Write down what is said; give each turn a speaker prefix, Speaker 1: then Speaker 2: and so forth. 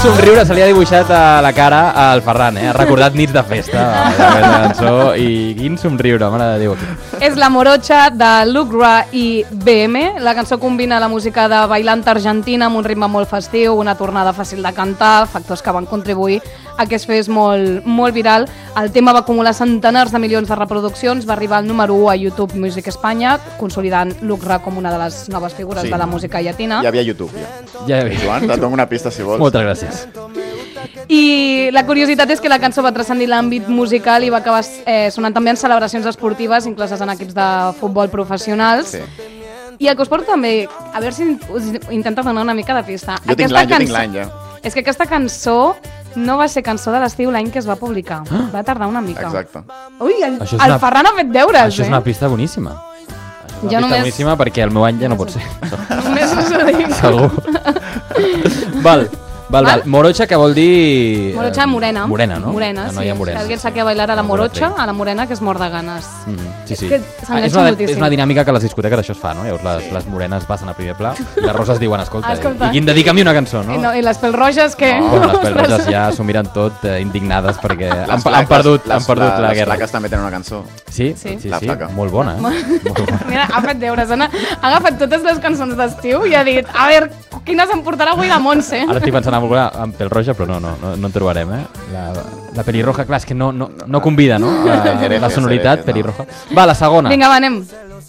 Speaker 1: somriure se li ha dibuixat a la cara al Ferran, Ha recordat nits de festa aquesta cançó i quin somriure, mare de Déu.
Speaker 2: És La Morocha de Luke Ra i BM. La cançó combina la música de bailanta argentina amb un ritme molt festiu, una tornada fàcil de cantar, factors que van contribuir a que es fes molt viral. El tema va acumular centenars de milions de reproduccions, va arribar al número 1 a YouTube Music Espanya, consolidant Luke Ra com una de les noves figures de la música llatina.
Speaker 3: Hi havia YouTube,
Speaker 1: Ja he vist.
Speaker 3: Joan, et dono una pista si vols.
Speaker 1: Moltes gràcies.
Speaker 2: I la curiositat és que la cançó va transcendir l'àmbit musical i va acabar sonant també en celebracions esportives, incloses en equips de futbol professionals.
Speaker 3: Sí.
Speaker 2: I el que us porto també, a veure si us intenta donar una mica de pista.
Speaker 3: Jo tinc l'any, ja.
Speaker 2: És que aquesta cançó no va ser cançó de l'estiu l'any que es va publicar. Va tardar una mica.
Speaker 3: Exacte.
Speaker 2: Ui, el Ferran ha fet deures,
Speaker 1: Això és una pista boníssima.
Speaker 2: Jo només...
Speaker 1: boníssima perquè el meu any ja no pot ser.
Speaker 2: Només us ho dic.
Speaker 1: Segur. Val. Morocha, que vol dir...
Speaker 2: Morocha morena.
Speaker 1: Morena, no?
Speaker 2: Morena,
Speaker 1: La
Speaker 2: sí.
Speaker 1: noia morena.
Speaker 2: Si alguien sabe bailar a la morocha, a la morena, que es mor de ganes.
Speaker 1: Sí.
Speaker 2: És que s'enganxa moltíssim.
Speaker 1: És una dinàmica que a les discoteques això es fa, no? Llavors les morenes passen a primer pla i les roses diuen, escolta, i quin dedica'm una cançó, no?
Speaker 2: I les pelroges que...
Speaker 1: No, les pelroges ja s'ho miren tot indignades perquè han perdut la guerra.
Speaker 3: Les flaques també tenen una cançó.
Speaker 1: Sí?
Speaker 3: La flaca.
Speaker 1: Molt bona,
Speaker 2: Mira, ha fet deures, ha agafat totes les cançons d'estiu i ha dit, a veure, quines em portarà avui la Montse?
Speaker 1: Ara estic pensant en alguna amb pelroja, però no en trobarem, La pelirroja, clar, és que no convida, no? La sonoritat pelirroja. Va, la segona.
Speaker 2: Vinga, va, anem.